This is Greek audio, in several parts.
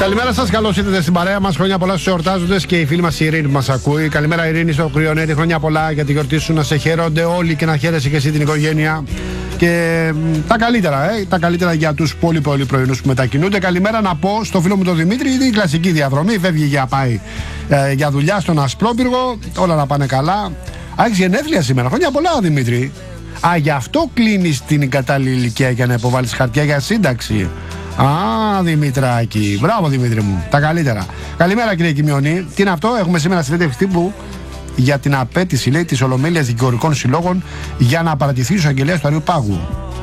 Καλημέρα σας, καλώς ήρθατε στην παρέα μας. Χρόνια πολλά στους εορτάζοντες και η φίλη μας η Ειρήνη που μας ακούει. Καλημέρα Ειρήνη στο Κρυονέτη, χρόνια πολλά για τη γιορτή σου, να σε χαίρονται όλοι και να χαίρεσαι και εσύ την οικογένεια. Και τα καλύτερα, τα καλύτερα για τους πολύ πρωινούς που μετακινούνται. Καλημέρα να πω στο φίλο μου τον Δημήτρη, είναι η κλασική διαδρομή. Φεύγει για πάει για δουλειά στον Ασπρόπυργο, όλα να πάνε καλά. Έχεις γενέθλια σήμερα, χρόνια πολλά Δημήτρη. Γι' αυτό κλείνεις την κατάλληλη ηλικία για να υποβάλεις χαρτιά για σύνταξη. Δημητράκη. Μπράβο Δημήτρη μου. Τα καλύτερα. Καλημέρα κύριε Κιμιονή. Τι είναι αυτό, έχουμε σήμερα συνέντευξη τύπου για την απέτηση, λέει, της Ολομέλειας Δικηγορικών Συλλόγων για να παρατηθεί ο εισαγγελέας του Αριοπάγου.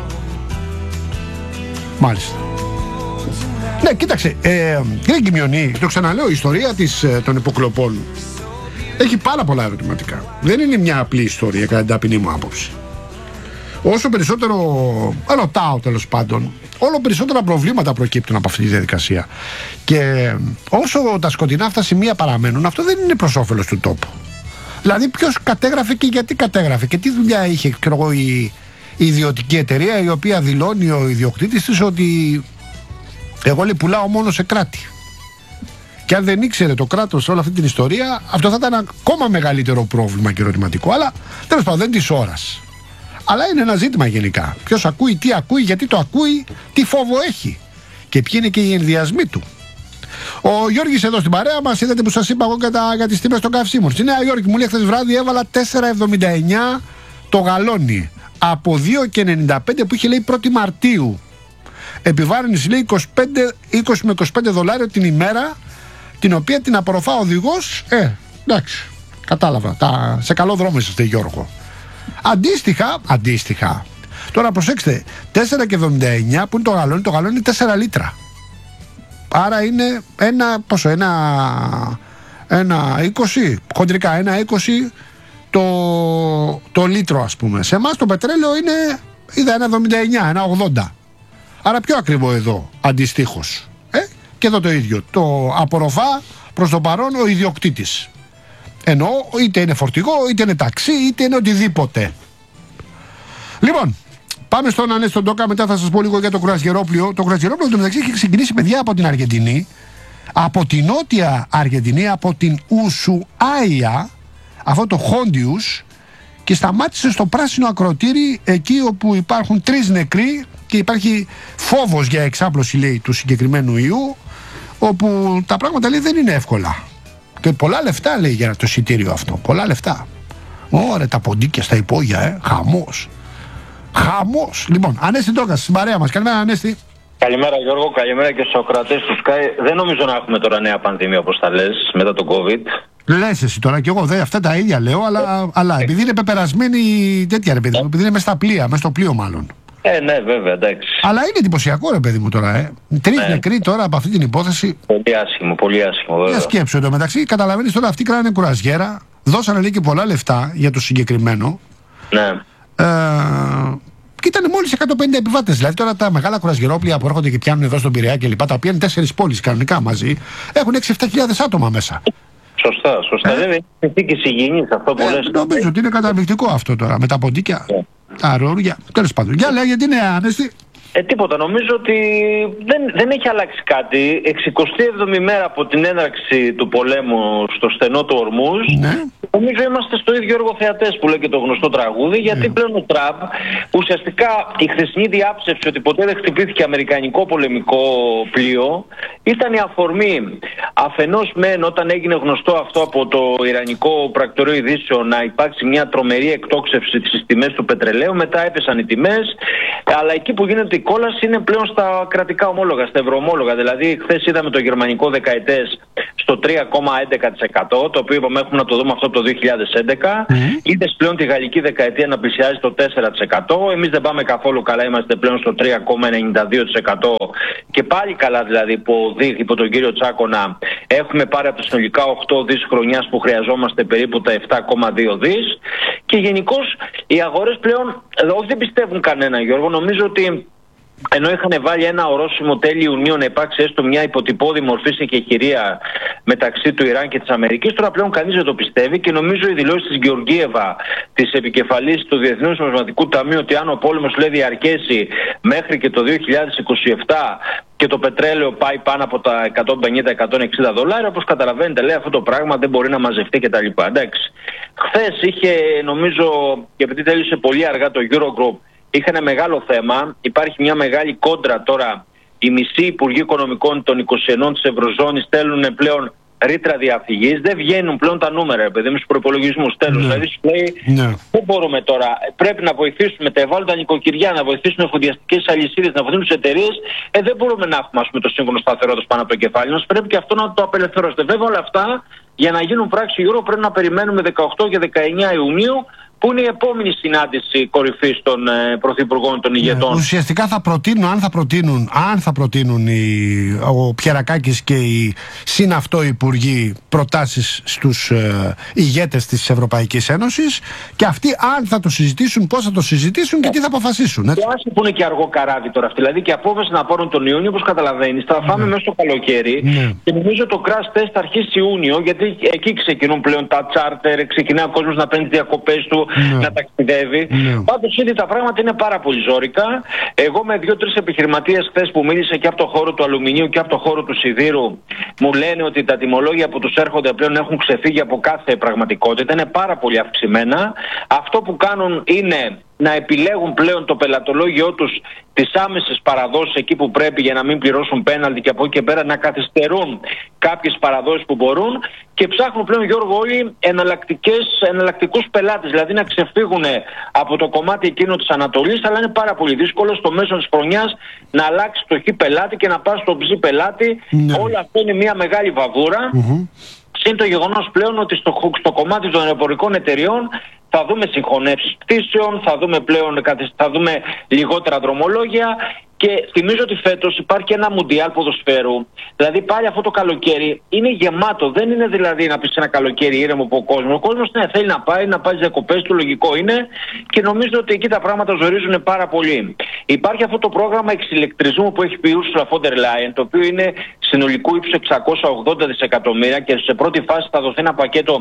Μάλιστα. Ναι, κοίταξε. Κύριε Κιμιονή, το ξαναλέω, η ιστορία των υποκλοπών έχει πάρα πολλά ερωτηματικά. Δεν είναι μια απλή ιστορία κατά την ταπεινή μου άποψη. Όσο περισσότερο ρωτάω, τέλος πάντων, όλο περισσότερα προβλήματα προκύπτουν από αυτή τη διαδικασία. Και όσο τα σκοτεινά αυτά σημεία παραμένουν, αυτό δεν είναι προς όφελος του τόπου. Δηλαδή, ποιος κατέγραφε και γιατί κατέγραφε και τι δουλειά είχε, η ιδιωτική εταιρεία, η οποία δηλώνει ο ιδιοκτήτης της ότι εγώ, λέει, πουλάω μόνο σε κράτη. Και αν δεν ήξερε το κράτος όλη αυτή την ιστορία, αυτό θα ήταν ακόμα μεγαλύτερο πρόβλημα και ερωτηματικό. Αλλά τέλος πάντων, δεν της ώρας. Αλλά είναι ένα ζήτημα γενικά. Ποιος ακούει, τι ακούει, γιατί το ακούει, τι φόβο έχει και ποιοι είναι και οι ενδιασμοί του. Ο Γιώργης εδώ στην παρέα μας, είδατε που σας είπα εγώ για τις τιμές των καυσίμων. Στη Νέα Υόρκη μου λέει χθες βράδυ έβαλα 4,79 το γαλόνι από 2,95 που είχε, λέει, 1η Μαρτίου. Επιβάρυνση, λέει, 20 με 25 δολάρια την ημέρα, την οποία την απορροφά ο οδηγός. Εντάξει, κατάλαβα. Σε καλό δρόμο είσαστε, Γιώργο. Αντίστοιχα, τώρα προσέξτε, 4,79 που είναι το γαλόνι είναι 4 λίτρα. Άρα είναι ένα 20, χοντρικά ένα 20 το λίτρο, ας πούμε. Σε εμάς το πετρέλαιο είναι, είδα, ένα 79, ένα 80. Άρα πιο ακριβό εδώ, αντιστοίχως. Και εδώ το ίδιο, το απορροφά προς το παρόν ο ιδιοκτήτης. Ενώ είτε είναι φορτηγό, είτε είναι ταξί, είτε είναι οτιδήποτε. Λοιπόν, πάμε στον Ανέστη τον Τόκα, μετά θα σας πω λίγο για το κρουαζιερόπλοιο. Το κρουαζιερόπλοιο, το μεταξύ, έχει ξεκινήσει, παιδιά, από την Αργεντινή, από την νότια Αργεντινή, από την Ουσουάια, αυτό το Χόντιους, και σταμάτησε στο πράσινο ακροτήρι, εκεί όπου υπάρχουν 3 νεκροί και υπάρχει φόβος για εξάπλωση, λέει, του συγκεκριμένου ιού, όπου τα πράγματα, λέει, δεν είναι εύκολα. Και πολλά λεφτά, λέει, για το εισιτήριο αυτό. Πολλά λεφτά. Ωραία, τα ποντίκια στα υπόγεια, χαμός. Χαμός. Λοιπόν, Ανέστη Τόκας, στην παρέα μας. Καλημέρα, Ανέστη. Καλημέρα, Γιώργο. Καλημέρα και στους ακροατές του Sky. Δεν νομίζω να έχουμε τώρα νέα πανδημία, όπως τα λες, μετά τον COVID. Λες εσύ τώρα, και εγώ αυτά τα ίδια λέω, αλλά επειδή είναι πεπερασμένη τέτοια, ρε παιδί μου, επειδή είναι μέσα στο πλοίο μάλλον. Ναι, βέβαια, εντάξει. Αλλά είναι εντυπωσιακό, ρε παιδί μου, τώρα. 3 νεκροί τώρα από αυτή την υπόθεση. Πολύ άσχημο, βέβαια. Για σκέψου εντωμεταξύ, καταλαβαίνεις τώρα, αυτοί κράνε κουραζιέρα, δώσανε, λέει, και πολλά λεφτά για το συγκεκριμένο. Ναι. Και ήταν μόλις 150 επιβάτες. Δηλαδή τώρα τα μεγάλα κουραζιερόπλοια που έρχονται και πιάνουν εδώ στον Πειραιά και λοιπά, τα οποία είναι 4 πόλεις κανονικά μαζί, έχουν 6-7 άτομα μέσα. Σωστά. Δεν είναι συνθήκες υγιεινής αυτό που λες. Νομίζω ότι είναι καταπληκτικό αυτό τώρα με τα ποντίκια, τα ρόρια. Τέλος πάντων. Για λέγε, τι είναι, Ανέστη. Τίποτα. Νομίζω ότι δεν έχει αλλάξει κάτι. 67η μέρα από την έναρξη του πολέμου στο στενό του Ορμούζ. Ναι. Νομίζω είμαστε στο ίδιο έργο θεατές που λέει και το γνωστό τραγούδι, γιατί πλέον ο Τραμπ ουσιαστικά η χθεσινή διάψευση ότι ποτέ δεν χτυπήθηκε αμερικανικό πολεμικό πλοίο ήταν η αφορμή αφενός μεν όταν έγινε γνωστό αυτό από το Ιρανικό Πρακτορείο Ειδήσεων να υπάρξει μια τρομερή εκτόξευση στις τιμές του πετρελαίου, μετά έπεσαν οι τιμές, αλλά εκεί που γίνεται η κόλαση είναι πλέον στα κρατικά ομόλογα, στα ευρωομόλογα. Δηλαδή, χθες είδαμε το γερμανικό δεκαετές στο 3,11%, το οποίο είπαμε έχουμε να το δούμε αυτό από το 2011. Είδες πλέον τη γαλλική δεκαετία να πλησιάζει το 4%. Εμείς δεν πάμε καθόλου καλά, είμαστε πλέον στο 3,92%. Και πάλι καλά, δηλαδή, υπό τον κύριο Τσάκωνα, έχουμε πάρει από τα συνολικά 8 δις χρονιάς που χρειαζόμαστε περίπου τα 7,2 δις. Και γενικώς οι αγορές πλέον όχι δεν πιστεύουν κανένα, Γιώργο. Νομίζω ότι ενώ είχαν βάλει ένα ορόσημο τέλη Ιουνίου να υπάρξει έστω μια υποτυπώδη μορφή συγκεχηρία μεταξύ του Ιράν και της Αμερικής, τώρα πλέον κανείς δεν το πιστεύει και νομίζω οι δηλώσεις της Γεωργίεβα, της επικεφαλής του Διεθνούς Νομισματικού Ταμείου, ότι αν ο πόλεμος λέει διαρκέσει μέχρι και το 2027, και το πετρέλαιο πάει πάνω από τα $150-160, όπως καταλαβαίνετε, λέει, αυτό το πράγμα δεν μπορεί να μαζευτεί κτλ. Εντάξει. Χθες είχε, νομίζω, και επειδή τέλειωσε πολύ αργά το Eurogroup, είχε ένα μεγάλο θέμα. Υπάρχει μια μεγάλη κόντρα τώρα. Οι μισοί υπουργοί οικονομικών των 21 της Ευρωζώνης στέλνουν πλέον ρήτρα διαφυγής. Δεν βγαίνουν πλέον τα νούμερα, παιδί, με τους προϋπολογισμούς. Τέλος. Δηλαδή σου λέει, δεν μπορούμε τώρα. Πρέπει να βοηθήσουμε τα ευάλωτα νοικοκυριά, να βοηθήσουμε εφοδιαστικές αλυσίδες, να βοηθήσουμε τις εταιρείες. Δεν μπορούμε να έχουμε, ας πούμε, το σύμφωνο σταθερότητας πάνω από το κεφάλι μας. Πρέπει και αυτό να το απελευθερώσετε. Βέβαια, όλα αυτά για να γίνουν πράξη Euro πρέπει να περιμένουμε 18 και 19 Ιουνίου, που είναι η επόμενη συνάντηση κορυφής των πρωθυπουργών των ηγετών. Ουσιαστικά θα προτείνουν, αν θα προτείνουν ο Πιερακάκης και οι συναυτό υπουργοί προτάσεις στους ηγέτες της Ευρωπαϊκής Ένωσης, και αυτοί αν θα το συζητήσουν, πώς θα το συζητήσουν και τι θα αποφασίσουν. Και άσχη που είναι και αργό καράβι τώρα αυτή, δηλαδή και απόφαση να πάρουν τον Ιούνιο, όπως καταλαβαίνεις, θα φάμε μέσα στο καλοκαίρι και νομίζω το crash test θα αρχίσει Ιούνιο, γιατί εκεί ξεκινούν πλέον τα charter, ξεκινάει ο κόσμος να παίρνει τις διακοπές του, να ταξιδεύει. Πάντως ήδη τα πράγματα είναι πάρα πολύ ζόρικα. Εγώ με 2-3 επιχειρηματίες χθες που μίλησα και από το χώρο του αλουμινίου και από το χώρο του σιδήρου, μου λένε ότι τα τιμολόγια που τους έρχονται πλέον έχουν ξεφύγει από κάθε πραγματικότητα. Είναι πάρα πολύ αυξημένα. Αυτό που κάνουν είναι να επιλέγουν πλέον το πελατολόγιο τους, τις άμεσες παραδόσεις εκεί που πρέπει για να μην πληρώσουν πέναλτι, και από εκεί και πέρα να καθυστερούν κάποιες παραδόσεις που μπορούν, και ψάχνουν πλέον, Γιώργο, όλοι εναλλακτικούς πελάτες, δηλαδή να ξεφύγουν από το κομμάτι εκείνο της Ανατολής, αλλά είναι πάρα πολύ δύσκολο στο μέσο της χρονιάς να αλλάξει το χ πελάτη και να πας στο ψ πελάτη. Όλο αυτό είναι μια μεγάλη βαβούρα. Συν το γεγονός πλέον ότι στο κομμάτι των αεροπορικών εταιριών θα δούμε συγχωνεύσεις πτήσεων, θα δούμε λιγότερα δρομολόγια, και θυμίζω ότι φέτος υπάρχει ένα μουντιάλ ποδοσφαίρου. Δηλαδή πάλι αυτό το καλοκαίρι είναι γεμάτο. Δεν είναι δηλαδή να πεις ένα καλοκαίρι ήρεμο από ο κόσμος θέλει να πάει στις διακοπές του, λογικό είναι, και νομίζω ότι εκεί τα πράγματα ζορίζουν πάρα πολύ. Υπάρχει αυτό το πρόγραμμα εξηλεκτρισμού που έχει πει η Ursula von der Leyen, το οποίο είναι συνολικού ύψους 680 δισεκατομμύρια και σε πρώτη φάση θα δοθεί ένα πακέτο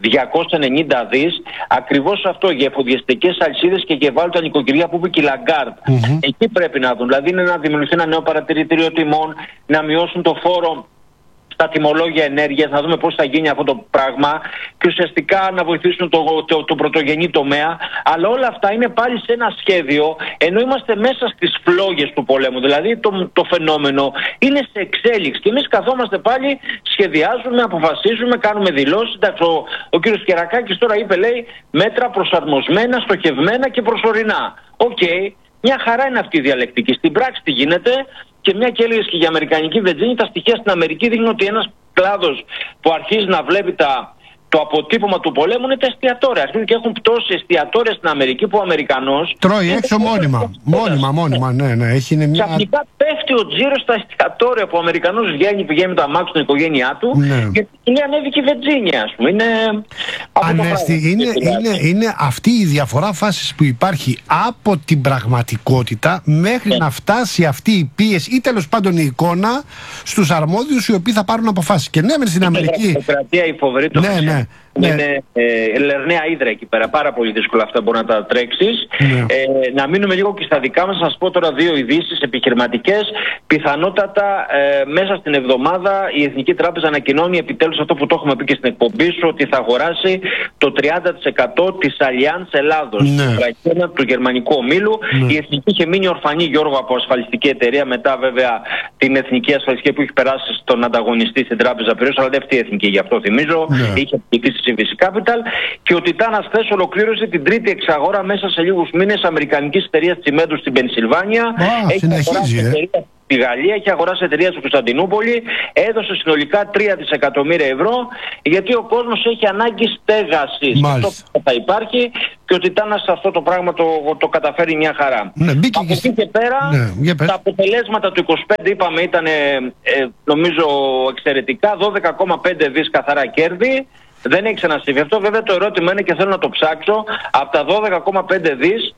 290 δις. Ακριβώς αυτό, για εφοδιαστικές αλυσίδες και για ευάλωτα νοικοκυριά, που είπε και η Λαγκάρντ. Εκεί πρέπει να δουν. Δηλαδή είναι να δημιουργηθεί ένα νέο παρατηρητήριο τιμών, να μειώσουν το φόρο στα τιμολόγια ενέργειας, να δούμε πώς θα γίνει αυτό το πράγμα, και ουσιαστικά να βοηθήσουν το πρωτογενή τομέα. Αλλά όλα αυτά είναι πάλι σε ένα σχέδιο, ενώ είμαστε μέσα στις φλόγες του πολέμου. Δηλαδή το φαινόμενο είναι σε εξέλιξη και εμείς καθόμαστε πάλι, σχεδιάζουμε, αποφασίζουμε, κάνουμε δηλώσεις. Εντάξει, ο κύριος Πιερακάκης τώρα είπε, λέει, μέτρα προσαρμοσμένα, στοχευμένα και προσωρινά. Οκ. Μια χαρά είναι αυτή η διαλεκτική. Στην πράξη τι γίνεται, και μια και έλεγες και για αμερικανική βενζίνη, τα στοιχεία στην Αμερική δείχνουν ότι ένας κλάδος που αρχίζει να βλέπει το αποτύπωμα του πολέμου είναι τα εστιατόρια. Αρχίζουν και έχουν πτώσει εστιατόρια στην Αμερική, που ο Αμερικανός τρώει έξω μόνιμα. Ναι. Ξαφνικά πέφτει ο τζίρος στα εστιατόρια, που ο Αμερικανός πηγαίνει με το αμάξι στην οικογένειά του, και είναι ανέβηκε η βενζίνη, ας πούμε. Είναι αυτή η διαφορά φάσης που υπάρχει από την πραγματικότητα μέχρι να φτάσει αυτή η πίεση, ή τέλος πάντων η εικόνα, στους αρμόδιους οι οποίοι θα πάρουν αποφάσεις. Και ναι, στην Αμερική. Η φοβερή είναι λερναία ύδρα εκεί πέρα. Πάρα πολύ δύσκολα αυτά μπορεί να τα τρέξεις. Να μείνουμε λίγο και στα δικά μας. Θα σας πω τώρα 2 ειδήσεις επιχειρηματικές. Πιθανότατα μέσα στην εβδομάδα η Εθνική Τράπεζα ανακοινώνει επιτέλους αυτό που το έχουμε πει και στην εκπομπή σου, ότι θα αγοράσει το 30% της Allianz Ελλάδος, του γερμανικού ομίλου. Η Εθνική είχε μείνει ορφανή, Γιώργο, από ασφαλιστική εταιρεία, μετά βέβαια την Εθνική Ασφαλιστική που έχει περάσει στον ανταγωνιστή στην Τράπεζα Πειραιώς, αλλά δεν αυτή η Εθνική, γι' αυτό θυμίζω. Είχε πτήσει CVC Capital, και ο Τιτάνας χθες ολοκλήρωσε την τρίτη εξαγορά μέσα σε λίγους μήνες αμερικανικής εταιρείας τσιμέντου στην Πενσιλβάνια. Έχει αγοράσει εταιρεία στη Γαλλία, έχει αγοράσει εταιρεία στην Κωνσταντινούπολη, έδωσε συνολικά 3 δισεκατομμύρια ευρώ, γιατί ο κόσμος έχει ανάγκη στέγασης. Αυτό θα υπάρχει, και ο Τιτάνας αυτό το πράγμα το καταφέρει μια χαρά. Από εκεί και πέρα, τα αποτελέσματα του 25 είπαμε ήταν νομίζω εξαιρετικά, 12,5 δις καθαρά κέρδη. Δεν έχει ξανασυμβεί αυτό. Βέβαια το ερώτημα είναι, και θέλω να το ψάξω, από τα 12,5 δις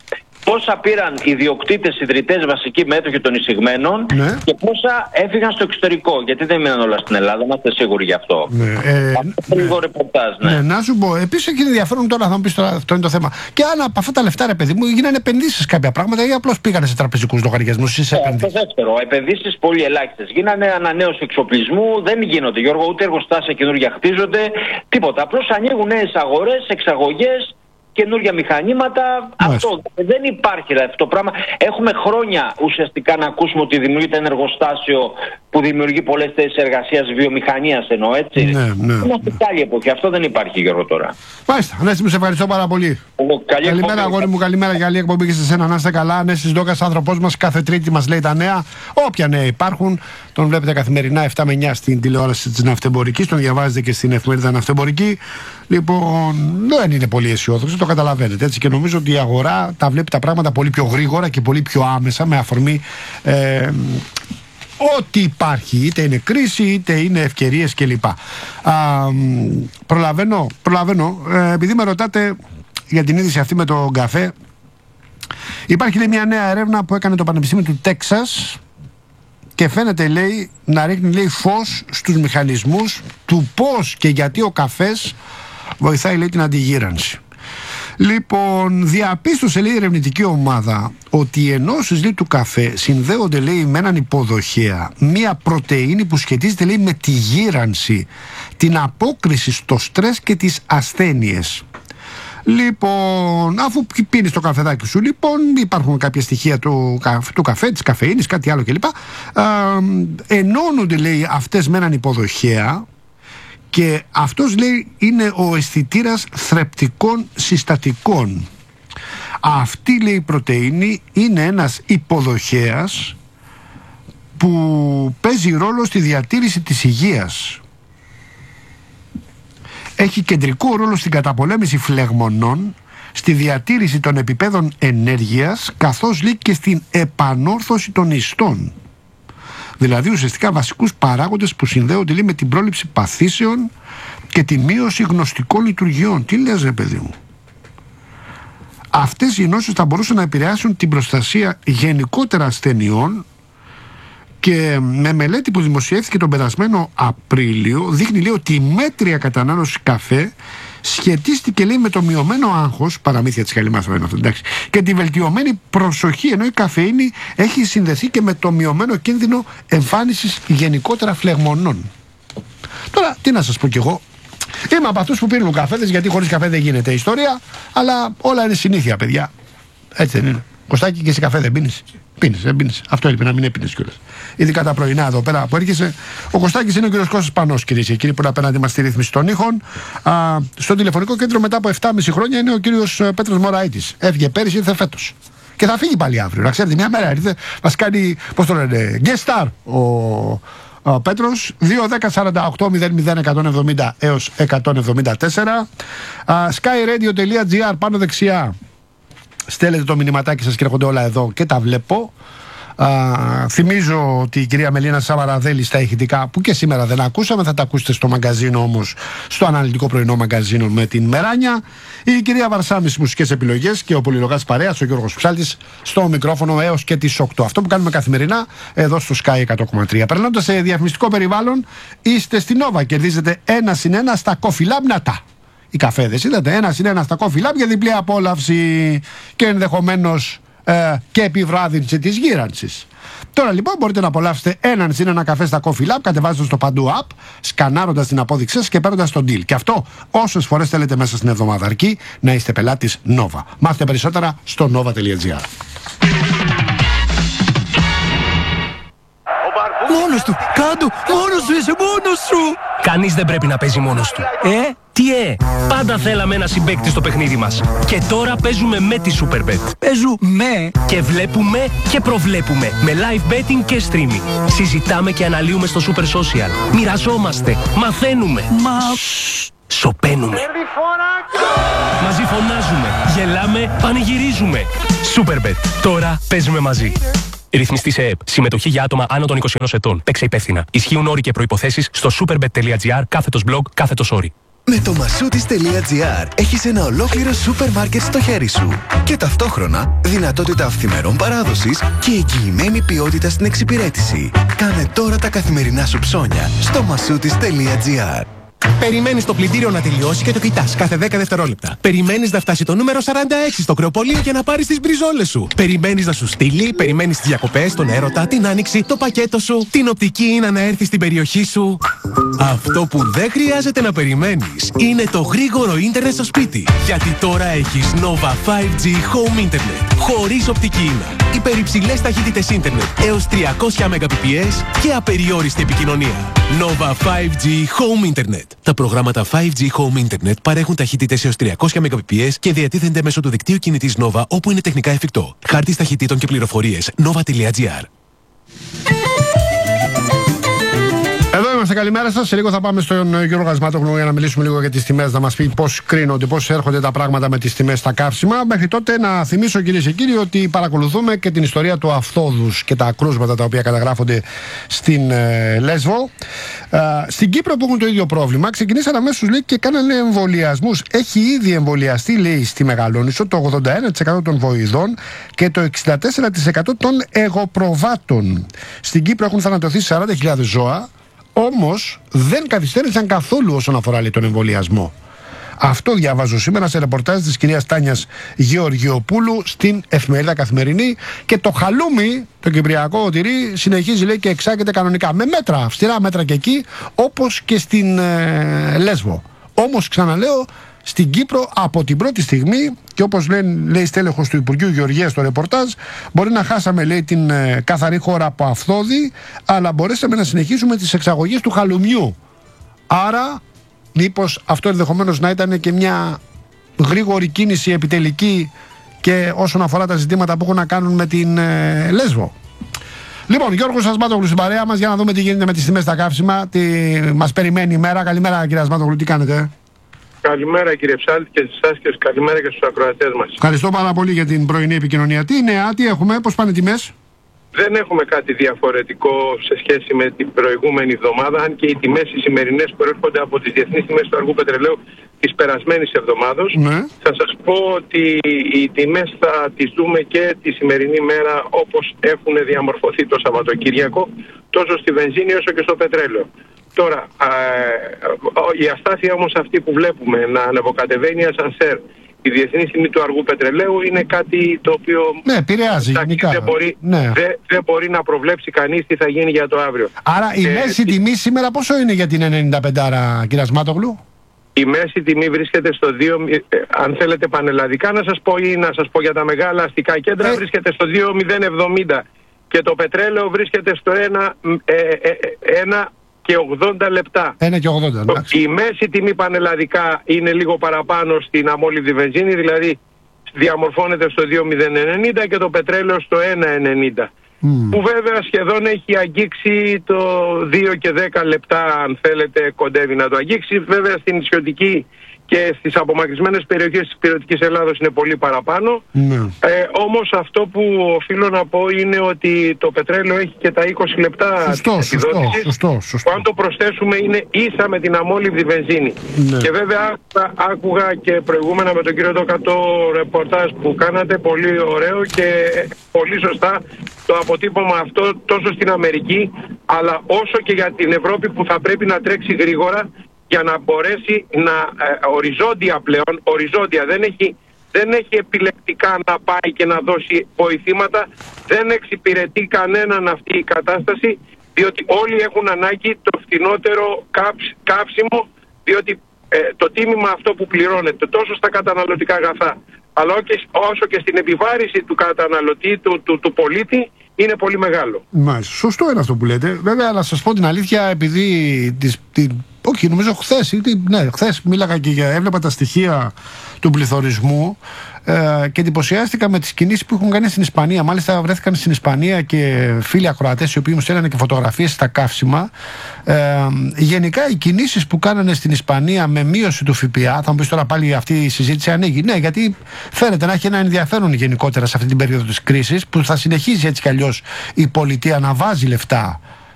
πόσα πήραν ιδιοκτήτες, ιδρυτές, βασικοί μέτοχοι των εισηγμένων και πόσα έφυγαν στο εξωτερικό. Γιατί δεν μείναν όλα στην Ελλάδα, είμαστε σίγουροι γι' αυτό. Αυτό είναι λίγο ρεπορτάζ. Να σου πω, επίσης έχει ενδιαφέρον τώρα, θα μου πεις τώρα, αυτό είναι το θέμα. Και αν από αυτά τα λεφτά, ρε παιδί μου, γίνανε επενδύσεις κάποια πράγματα ή απλώς πήγανε σε τραπεζικούς λογαριασμούς ή σε επενδύσεις? Το δεύτερο, επενδύσεις πολύ ελάχιστες. Γίνανε ανανέωση εξοπλισμού, δεν γίνονται, Γιώργο, ούτε εργοστάσια καινούργια χτίζονται, τίποτα. Απλώς ανοίγουν νέες αγορές, εξαγωγές, καινούργια μηχανήματα. Αυτό δεν υπάρχει αυτό το πράγμα. Έχουμε χρόνια ουσιαστικά να ακούσουμε ότι δημιουργείται ένα εργοστάσιο που δημιουργεί πολλές θέσεις εργασίας, βιομηχανίας εννοώ, έτσι. Είμαστε σε άλλη εποχή. Αυτό δεν υπάρχει, Γιώργο, τώρα. Μάλιστα. Ανέστη μου, σε ευχαριστώ πάρα πολύ. Καλημέρα, αγόρι μου, καλημέρα. Καλή εκπομπή και σε σένα. Να είστε καλά. Ανέστης Δόκας, άνθρωπός μας, κάθε Τρίτη μας λέει τα νέα. Όποια νέα υπάρχουν. Τον βλέπετε καθημερινά 7 με 9 στην τηλεόραση της Ναυτεμπορικής. Τον διαβάζετε και στην εφημερίδα Ναυτεμπορική. Λοιπόν, δεν είναι πολύ αισιόδοξο, το καταλαβαίνετε, έτσι, και νομίζω ότι η αγορά τα βλέπει τα πράγματα πολύ πιο γρήγορα και πολύ πιο άμεσα, με αφορμή ό,τι υπάρχει, είτε είναι κρίση είτε είναι ευκαιρίες κλπ. Προλαβαίνω, επειδή με ρωτάτε για την είδηση αυτή με τον καφέ, υπάρχει, λέει, μια νέα έρευνα που έκανε το Πανεπιστήμιο του Τέξας και φαίνεται, λέει, να ρίχνει, λέει, φως στους μηχανισμούς του πώς και γιατί ο καφές βοηθάει, λέει, την αντιγύρανση. Λοιπόν, διαπίστωσε, λέει, η ερευνητική ομάδα ότι οι ενώσεις, λέει, του καφέ συνδέονται, λέει, με έναν υποδοχέα, μία πρωτεΐνη που σχετίζεται, λέει, με τη γύρανση, την απόκριση στο στρες και τις ασθένειες. Λοιπόν, αφού πίνεις το καφεδάκι σου, λοιπόν, υπάρχουν κάποια στοιχεία του καφέ, της καφεΐνης, κάτι άλλο κλπ. Ενώνονται, λέει, αυτές με έναν υποδοχέα και αυτός, λέει, είναι ο αισθητήρας θρεπτικών συστατικών. Αυτή, λέει, η πρωτεΐνη είναι ένας υποδοχέας που παίζει ρόλο στη διατήρηση της υγείας. Έχει κεντρικό ρόλο στην καταπολέμηση φλεγμονών, στη διατήρηση των επιπέδων ενέργειας, καθώς, λέει, και στην επανόρθωση των ιστών. Δηλαδή ουσιαστικά βασικούς παράγοντες που συνδέονται, λέει, με την πρόληψη παθήσεων και τη μείωση γνωστικών λειτουργιών. Τι λες, ρε παιδί μου? Αυτές οι ενώσεις θα μπορούσαν να επηρεάσουν την προστασία γενικότερα ασθενειών, και με μελέτη που δημοσιεύθηκε τον περασμένο Απρίλιο δείχνει, λέει, ότι η μέτρια κατανάλωση καφέ σχετίστηκε, λέει, με το μειωμένο άγχος, παραμύθια της καλυμάς αυτό, εντάξει, και τη βελτιωμένη προσοχή, ενώ η καφεΐνη έχει συνδεθεί και με το μειωμένο κίνδυνο εμφάνισης γενικότερα φλεγμονών. Τώρα, τι να σας πω κι εγώ, είμαι από αυτούς που πίνουν καφέδες, γιατί χωρίς καφέ δεν γίνεται ιστορία, αλλά όλα είναι συνήθεια, παιδιά. Έτσι δεν είναι? Κωστάκι, και εσύ καφέ δεν πίνεις? Πίνεις, δεν πίνεις? Αυτό έλειπε, να μην έπινες κιόλας. Ειδικά τα πρωινά εδώ πέρα που έρχεσαι. Ο Κωστάκης είναι ο κύριος Κώστας Πανός, κυρίες και κύριοι, που είναι απέναντι μας στη ρύθμιση των ήχων. Στο τηλεφωνικό κέντρο μετά από 7,5 χρόνια είναι ο κύριος Πέτρος Μωραΐτης. Έφυγε πέρυσι, ήρθε φέτος. Και θα φύγει πάλι αύριο. Να ξέρετε, μια μέρα ήρθε, μας κάνει, πώς το λένε, guest star ο Πέτρος. 2-10-48-00-170 έως 174. skyradio.gr, πάνω δεξιά. Στέλνετε το μηνυματάκι σας και έρχονται όλα εδώ και τα βλέπω. Θυμίζω ότι η κυρία Μελίνα Σαβαραδέλη στα ηχητικά, που και σήμερα δεν ακούσαμε, θα τα ακούσετε στο μαγκαζίνο όμως, στο αναλυτικό πρωινό μαγκαζίνο με την Μεράνια. Η κυρία Βαρσάμι στις μουσικές επιλογές και ο πολυλογάς παρέας, ο Γιώργος Ψάλτης, στο μικρόφωνο έως και τις 8. Αυτό που κάνουμε καθημερινά εδώ στο Sky 100,3. Περνώντας σε διαφημιστικό περιβάλλον, είστε στην Nova. Κερδίζετε 1+1 στα Coffee Lab. Να τα! Οι καφέδες, είδατε, 1+1 στα Coffee Lab για διπλή απόλαυση και ενδεχομένως και επιβράδυνση της γύρανσης. Τώρα λοιπόν μπορείτε να απολαύσετε 1+1 καφέ στα Coffee Lab, κατεβάζοντας το παντού app, σκανάροντας την απόδειξή σας και παίρνοντας τον deal. Και αυτό όσες φορές θέλετε μέσα στην εβδομάδα, αρκεί να είστε πελάτης Nova. Μάθετε περισσότερα στο nova.gr. Μόνος του, κάτω, μόνος σου, είσαι μόνος σου. Κανείς δεν πρέπει να παίζει μόνος του. Τι πάντα θέλαμε ένα συμπαίκτη στο παιχνίδι μας. Και τώρα παίζουμε με τη Superbet. Παίζουμε και βλέπουμε και προβλέπουμε με live betting και streaming. Συζητάμε και αναλύουμε στο Super Social. Μοιραζόμαστε, μαθαίνουμε. Σωπαίνουμε. Μαζί φωνάζουμε, γελάμε, πανηγυρίζουμε. Superbet. Τώρα παίζουμε μαζί. Ρυθμιστή σε ΕΕΠ. Συμμετοχή για άτομα άνω των 21 ετών. Παίξε υπεύθυνα. Ισχύουν όροι και προϋποθέσεις στο superbet.gr /blog/όροι. Με το Masoutis.gr έχεις ένα ολόκληρο σούπερ μάρκετ στο χέρι σου. Και ταυτόχρονα δυνατότητα αυθημερών παράδοσης και εγγυημένη ποιότητα στην εξυπηρέτηση. Κάνε τώρα τα καθημερινά σου ψώνια στο Masoutis.gr. Περιμένεις το πλυντήριο να τελειώσει και το κοιτάς κάθε 10 δευτερόλεπτα. Περιμένεις να φτάσει το νούμερο 46 στο κρεοπολείο και να πάρεις τις μπριζόλες σου. Περιμένεις να σου στείλει, περιμένεις τις διακοπές, τον έρωτα, την άνοιξη, το πακέτο σου, την οπτική ή να έρθει στην περιοχή σου. Αυτό που δεν χρειάζεται να περιμένεις είναι το γρήγορο ίντερνετ στο σπίτι. Γιατί τώρα έχεις Nova 5G Home Internet. Χωρίς οπτική ίνα. Υπερυψηλές ταχύτητες ίντερνετ έως 300 Mbps και απεριόριστη επικοινωνία. Nova 5G Home Internet. Τα προγράμματα 5G Home Internet παρέχουν ταχύτητες έως 300 Mbps και διατίθενται μέσω του δικτύου κινητής Nova όπου είναι τεχνικά εφικτό. Χάρτης ταχυτήτων και πληροφορίες nova.gr. Εδώ είμαστε, καλημέρα σας. Σε λίγο θα πάμε στον Γιώργο Γασμάτογλου για να μιλήσουμε λίγο για τις τιμές, να μας πει πώς κρίνονται, πώς έρχονται τα πράγματα με τις τιμές στα καύσιμα. Μέχρι τότε να θυμίσω, κυρίες και κύριοι, ότι παρακολουθούμε και την ιστορία του Αυθόδους και τα κρούσματα τα οποία καταγράφονται στην Λέσβο. Στην Κύπρο που έχουν το ίδιο πρόβλημα, ξεκινήσαν αμέσως, λέει, και κάνανε εμβολιασμούς. Έχει ήδη εμβολιαστεί, λέει, στη Μεγαλόνισσο το 81% των βοηδών και το 64% των εγωπροβάτων. Στην Κύπρο έχουν θανατωθεί 40.000 ζώα. Όμως δεν καθυστέρησαν καθόλου όσον αφορά, λέει, τον εμβολιασμό. Αυτό διαβάζω σήμερα σε ρεπορτάζ της κυρίας Τάνιας Γεωργιοπούλου στην Εφημερίδα Καθημερινή. Και το χαλούμι, το κυπριακό τυρί, συνεχίζει, λέει, και εξάγεται κανονικά. Με μέτρα, αυστηρά μέτρα και εκεί, όπως και στην Λέσβο. Όμως, ξαναλέω, στην Κύπρο από την πρώτη στιγμή, και όπως λέει στέλεχος του Υπουργείου Γεωργίας στο ρεπορτάζ, μπορεί να χάσαμε, λέει, την καθαρή χώρα από Αυθόδη, αλλά μπορέσαμε να συνεχίσουμε τις εξαγωγές του χαλουμιού. Άρα, μήπως αυτό ενδεχομένως να ήταν και μια γρήγορη κίνηση επιτελική και όσον αφορά τα ζητήματα που έχουν να κάνουν με την Λέσβο. Λοιπόν, Γιώργος Ασμάτογλου στην παρέα μας για να δούμε τι γίνεται με τις τιμές στα καύσιμα. Τι μας περιμένει η μέρα. Καλημέρα, κύριε Ασμάτογλου, τι κάνετε? Καλημέρα, κύριε Ψάλτη, και σε εσάς και καλημέρα και στους ακροατές μας. Ευχαριστώ πάρα πολύ για την πρωινή επικοινωνία. Τι νέα, τι έχουμε, πώς πάνε οι τιμές? Δεν έχουμε κάτι διαφορετικό σε σχέση με την προηγούμενη εβδομάδα, αν και οι τιμές οι σημερινές προέρχονται από τις διεθνείς τιμές του αργού πετρελαίου της περασμένης εβδομάδος. Ναι. Θα σας πω ότι οι τιμές θα τις δούμε και τη σημερινή μέρα όπως έχουν διαμορφωθεί το Σαββατοκύριακο, τόσο στη βενζίνη όσο και στο πετρέλαιο. Τώρα, η αστάθεια όμως αυτή που βλέπουμε να ανεβοκατεβαίνει ασανσέρ, η διεθνή τιμή του αργού πετρελαίου, είναι κάτι το οποίο, ναι, επηρεάζει γενικά. Δεν μπορεί να προβλέψει κανείς τι θα γίνει για το αύριο. Άρα η μέση τιμή σήμερα πόσο είναι για την 95, κύριε Ασμάτογλου? Η μέση τιμή βρίσκεται στο 2, αν θέλετε πανελλαδικά να σας πω ή να σας πω για τα μεγάλα αστικά κέντρα, βρίσκεται στο 2.070 και το πετρέλαιο βρίσκεται στο 1 και 80 λεπτά. 1 και 80, η μέση τιμή πανελλαδικά είναι λίγο παραπάνω στην αμόλυβδη βενζίνη, δηλαδή διαμορφώνεται στο 2.090 και το πετρέλαιο στο 1.90. Που βέβαια σχεδόν έχει αγγίξει το 2 και 10 λεπτά, αν θέλετε, κοντεύει να το αγγίξει. Βέβαια στην νησιωτική και στις απομακρυσμένες περιοχές της πειρατικής Ελλάδος είναι πολύ παραπάνω. Όμως αυτό που οφείλω να πω είναι ότι το πετρέλαιο έχει και τα 20 λεπτά επιδότησης, που αν το προσθέσουμε είναι ίσα με την αμόλυβδη βενζίνη. Και βέβαια άκουγα και προηγούμενα με τον κύριο Ντόκα το ρεπορτάζ που κάνατε, πολύ ωραίο και πολύ σωστά το αποτύπωμα αυτό τόσο στην Αμερική αλλά όσο και για την Ευρώπη, που θα πρέπει να τρέξει γρήγορα για να μπορέσει να οριζόντια πλέον, δεν έχει επιλεκτικά να πάει και να δώσει βοηθήματα, δεν εξυπηρετεί κανέναν αυτή η κατάσταση, διότι όλοι έχουν ανάγκη το φθηνότερο καύσιμο, διότι το τίμημα αυτό που πληρώνεται τόσο στα καταναλωτικά αγαθά αλλά όσο και στην επιβάρηση του καταναλωτή, του πολίτη, είναι πολύ μεγάλο. Μάλιστα. Σωστό είναι αυτό που λέτε. Βέβαια, να σας πω την αλήθεια, επειδή όχι, νομίζω χθες μίλαγα και έβλεπα τα στοιχεία του πληθωρισμού και εντυπωσιάστηκα με τις κινήσεις που έχουν κάνει στην Ισπανία. Μάλιστα βρέθηκαν στην Ισπανία και φίλοι ακροατές οι οποίοι μου στέλνανε και φωτογραφίες στα καύσιμα. Γενικά οι κινήσεις που κάνανε στην Ισπανία με μείωση του ΦΠΑ, θα μου πεις τώρα πάλι αυτή η συζήτηση ανοίγει. Ναι, γιατί φαίνεται να έχει ένα ενδιαφέρον γενικότερα σε αυτή την περίοδο της κρίσης, που θα συνεχίζει έτσι κι αλλιώς η πολιτεία να βάζει λεφτά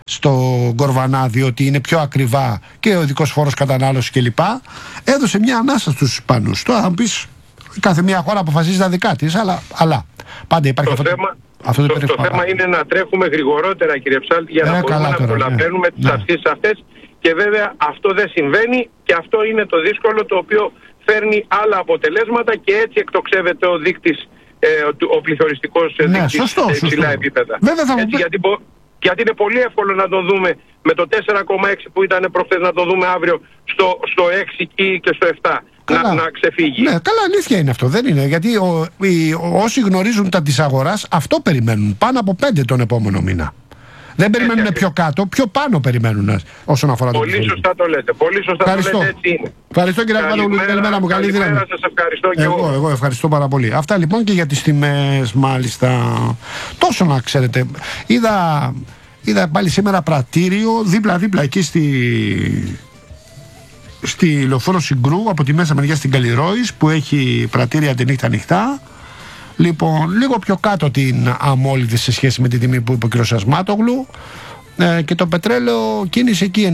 στο Κορβανά, διότι είναι πιο ακριβά και ο ειδικός φόρος κατανάλωση κλπ. Έδωσε μια ανάσα στους Ισπανούς. Τώρα θα μου πεις, κάθε μια χώρα αποφασίζει τα δικά της, αλλά πάντα υπάρχει το θέμα είναι να τρέχουμε γρηγορότερα, κύριε Ψάλτη, για να μπορούμε να προλαβαίνουμε τις αυξήσεις αυτές, και βέβαια αυτό δεν συμβαίνει, και αυτό είναι το δύσκολο, το οποίο φέρνει άλλα αποτελέσματα, και έτσι εκτοξεύεται ο δείκτης, ο πληθωριστικός δείκτης σε υψηλά επίπεδα. Γιατί είναι πολύ εύκολο να το δούμε με το 4,6 που ήταν προχθές, να το δούμε αύριο στο 6 και στο 7. Να ξεφύγει. Ναι, καλά, αλήθεια είναι αυτό. Δεν είναι. Γιατί όσοι γνωρίζουν τα της αγοράς, αυτό περιμένουν. Πάνω από 5 τον επόμενο μήνα. Δεν περιμένουν πιο κάτω, πιο πάνω περιμένουν όσον αφορά το πολύ σωστά το λέτε. Πολύ σωστά το λέτε, έτσι είναι. Ευχαριστώ, κύριε Παπαδόπουλου. Καλημέρα μου, καλή δύναμη. Σας ευχαριστώ και εγώ ευχαριστώ πάρα πολύ. Αυτά λοιπόν και για τις τιμές, μάλιστα. Τόσο να ξέρετε. Είδα πάλι σήμερα πρατήριο δίπλα-δίπλα εκεί στη λεωφόρο Συγκρού, από τη μέσα μεριά στην Καλλιρόης, που έχει πρατήρια τη νύχτα ανοιχτά. Λοιπόν, λίγο πιο κάτω την αμόλυδη σε σχέση με την τιμή που είπε ο κ. Ασμάτογλου, και το πετρέλαιο κίνησε εκεί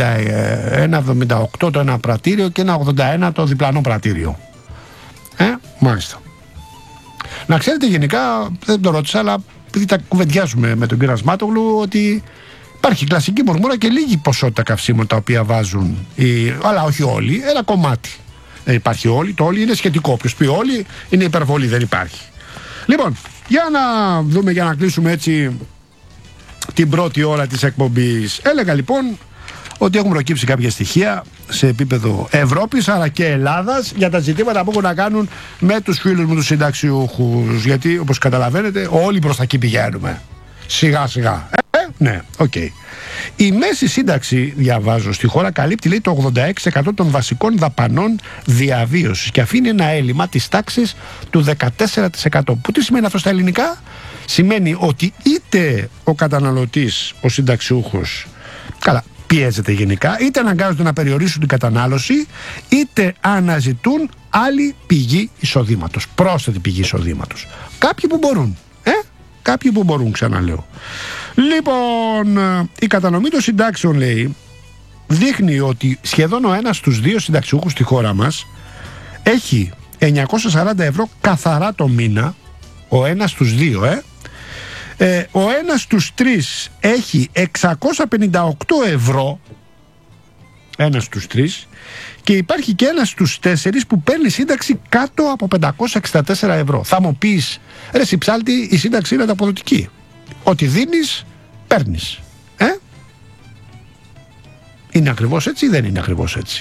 1,78 το ένα πρατήριο και 1,81 το διπλανό πρατήριο. Μάλιστα. Να ξέρετε, γενικά δεν το ρώτησα, αλλά επειδή τα κουβεντιάζουμε με τον κ. Ασμάτογλου, ότι υπάρχει κλασική μουρμούρα και λίγη ποσότητα καυσίμων τα οποία βάζουν, αλλά όχι όλοι, ένα κομμάτι. Δεν υπάρχει όλοι, το όλοι είναι σχετικό. Όποιος πει όλοι είναι υπερβολή, δεν υπάρχει. Λοιπόν, για να δούμε, για να κλείσουμε έτσι την πρώτη ώρα της εκπομπής. Έλεγα λοιπόν ότι έχουν προκύψει κάποια στοιχεία σε επίπεδο Ευρώπης αλλά και Ελλάδας για τα ζητήματα που έχουν να κάνουν με τους φίλους μου τους συνταξιούχους. Γιατί όπως καταλαβαίνετε όλοι προς τα εκεί πηγαίνουμε. Σιγά σιγά. Ναι, οκ. Η μέση σύνταξη, διαβάζω, στη χώρα καλύπτει, λέει, το 86% των βασικών δαπανών διαβίωσης και αφήνει ένα έλλειμμα της τάξης του 14%. Που τι σημαίνει αυτό στα ελληνικά? Σημαίνει ότι είτε ο καταναλωτής, ο συνταξιούχος, καλά, πιέζεται γενικά, είτε αναγκάζονται να περιορίσουν την κατανάλωση, είτε αναζητούν άλλη πηγή εισοδήματος, πρόσθετη πηγή εισοδήματος. Κάποιοι που μπορούν, κάποιοι που μπορούν, ξαναλέω. Λοιπόν, η κατανομή των συντάξεων, λέει, δείχνει ότι σχεδόν ο ένας στους δύο συνταξιούχους στη χώρα μας έχει 940 ευρώ καθαρά το μήνα, ο ένας στους δύο, ο ένας στους τρεις έχει 658 ευρώ, ένας στους τρεις, και υπάρχει και ένας στους τέσσερις που παίρνει σύνταξη κάτω από 564 ευρώ. Θα μου πεις, ρε Συψάλτη, η σύνταξη είναι ανταποδοτική. Ό,τι δίνεις, παίρνεις. Είναι ακριβώς έτσι ή δεν είναι ακριβώς έτσι?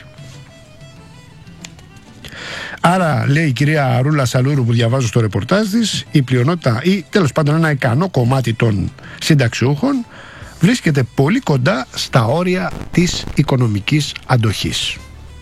Άρα, λέει η κυρία Ρούλα Σαλούρου που διαβάζω στο ρεπορτάζ της, η πλειονότητα ή τέλος πάντων ένα ικανό κομμάτι των συνταξιούχων βρίσκεται πολύ κοντά στα όρια της οικονομικής αντοχής.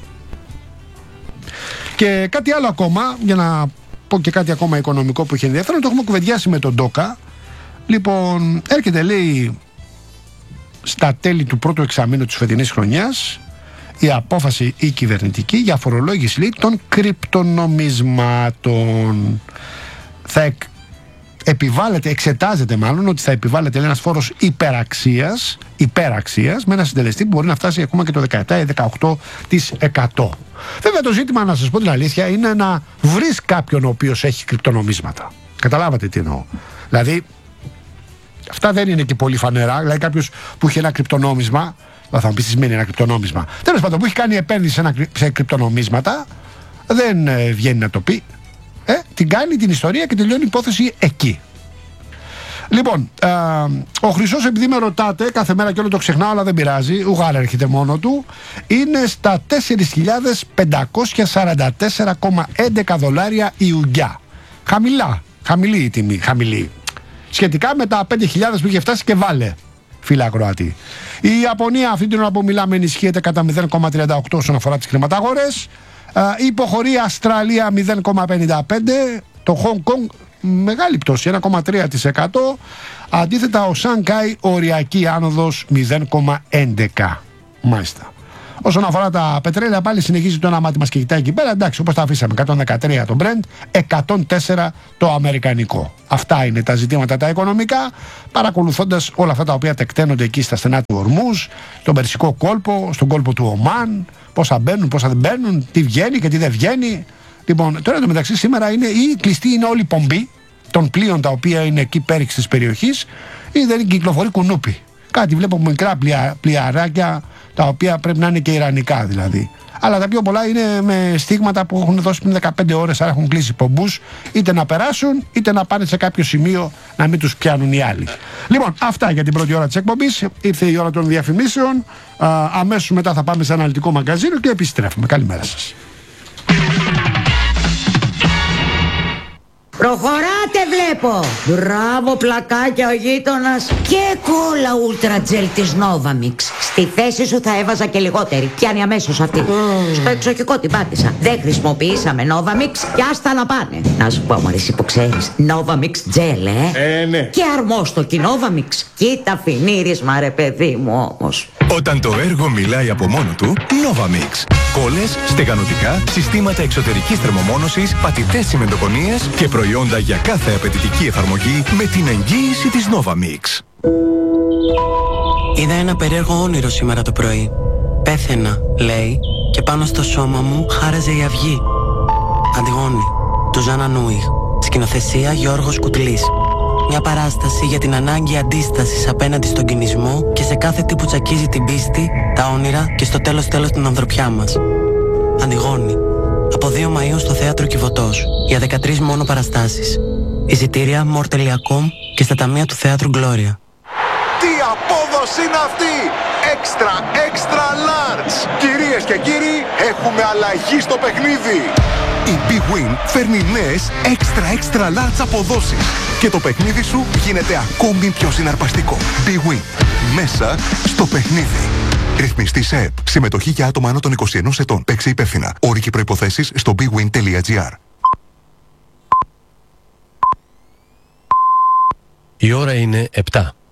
Και κάτι άλλο ακόμα, για να πω και κάτι ακόμα οικονομικό που έχει ενδιαφέρον, το έχουμε κουβεντιάσει με τον Ντόκα. Λοιπόν, έρχεται, λέει, στα τέλη του πρώτου εξαμήνου της φετινής χρονιάς η απόφαση η κυβερνητική για φορολόγηση, λέει, των κρυπτονομισμάτων. Θα επιβάλλεται, εξετάζεται μάλλον ότι θα επιβάλλεται ένας φόρος υπεραξίας με ένα συντελεστή που μπορεί να φτάσει ακόμα και το 17 ή 18%. Βέβαια το ζήτημα, να σας πω την αλήθεια, είναι να βρεις κάποιον ο οποίος έχει κρυπτονομίσματα. Καταλάβατε τι εννοώ? Δηλαδή αυτά δεν είναι και πολύ φανερά. Δηλαδή κάποιος που έχει ένα κρυπτονόμισμα, θα μου πεις τι σημαίνει ένα κρυπτονόμισμα, τέλος πάντων, που έχει κάνει επένδυση σε κρυπτονομίσματα, δεν βγαίνει να το πει. Την κάνει την ιστορία και τελειώνει η υπόθεση εκεί. Λοιπόν, ο Χρυσός, επειδή με ρωτάτε κάθε μέρα και όλο το ξεχνάω, αλλά δεν πειράζει, ουγάρα έρχεται μόνο του, είναι στα 4.544,11 δολάρια η ουγγιά. Χαμηλή η τιμή, χαμηλή. Σχετικά με τα 5.000 που είχε φτάσει και βάλε, φίλε ακροατή. Η Ιαπωνία αυτή την ώρα που μιλάμε ενισχύεται κατά 0,38 όσον αφορά τις χρηματαγορές. Υποχωρεί Αυστραλία 0,55, το Hong Kong μεγάλη πτώση 1,3%, αντίθετα ο Σανγκάι οριακή άνοδος 0,11. Μάλιστα. Όσον αφορά τα πετρέλαια, πάλι συνεχίζει το ένα μάτι μας και κοιτάει εκεί πέρα. Εντάξει, όπως τα αφήσαμε, 113 το Brent, 104 το αμερικανικό. Αυτά είναι τα ζητήματα τα οικονομικά, παρακολουθώντας όλα αυτά τα οποία τεκταίνονται εκεί στα στενά του Ορμούζ, στον Περσικό κόλπο, στον κόλπο του Ομάν, πόσα μπαίνουν, πόσα δεν μπαίνουν, τι βγαίνει και τι δεν βγαίνει. Λοιπόν, τώρα το μεταξύ σήμερα είναι ή κλειστή είναι όλη η πομπή των πλοίων τα οποία είναι εκεί πέριξ της περιοχής, ή δεν κυκλοφορεί κουνούπι. Κάτι βλέπω μικρά πλοιαράκια τα οποία πρέπει να είναι και ιρανικά δηλαδή. Αλλά τα πιο πολλά είναι με στίγματα που έχουν δώσει πριν 15 ώρες, άρα έχουν κλείσει πομπούς, είτε να περάσουν είτε να πάνε σε κάποιο σημείο να μην τους πιάνουν οι άλλοι. Λοιπόν, αυτά για την πρώτη ώρα της εκπομπής. Ήρθε η ώρα των διαφημίσεων. Αμέσως μετά θα πάμε σε αναλυτικό μαγκαζίνο και επιστρέφουμε. Καλημέρα σας. Προχωράτε βλέπω. Μπράβο πλακάκια ο γείτονας. Και κόλλα ούλτρα τζελ της Novamix. Στη θέση σου θα έβαζα και λιγότερη. Πιάνει αμέσως αυτή. Στο εξοχικό την πάτησα. Δεν χρησιμοποιήσαμε Novamix και άστα να πάνε. Να σου πω μωρέ, εσύ που ξέρεις, Novamix gel ναι. Και αρμόστοκι Novamix. Κοίτα φινίρισμα ρε παιδί μου όμως. Όταν το έργο μιλάει από μόνο του, Novamix. Κόλλες, στεγανοτικά, συστήματα εξωτερικής θερμομόνωσης, πατητές τσιμεντοκονίες και προϊόντα για κάθε απαιτητική εφαρμογή με την εγγύηση της Novamix. Είδα ένα περίεργο όνειρο σήμερα το πρωί. Πέθαινα, λέει, και πάνω στο σώμα μου χάραζε η αυγή. Αντιγόνη, του Ζάνα Νούιχ. Σκηνοθεσία Γιώργος Κουτλής. Μια παράσταση για την ανάγκη αντίστασης απέναντι στον κινησμό και σε κάθε τι που τσακίζει την πίστη, τα όνειρα και στο τέλος την ανθρωπιά μας. Αντιγόνη. Από 2 Μαΐου στο Θέατρο Κιβωτός. Για 13 μόνο παραστάσεις. Εισιτήρια more.com και στα ταμεία του Θέατρου Gloria. Τι απόδοση είναι αυτή! Extra large! Κυρίες και κύριοι, έχουμε αλλαγή στο παιχνίδι! Η Big Win φέρνει νέες extra large αποδόσεις και το παιχνίδι σου γίνεται ακόμη πιο συναρπαστικό. Big Win. Μέσα στο παιχνίδι. Ρυθμιστή σε ΕΠ. Συμμετοχή για άτομα άνω των 21 ετών. Παίξε υπεύθυνα. Όροι και προϋποθέσεις στο bigwin.gr. Η ώρα είναι 7.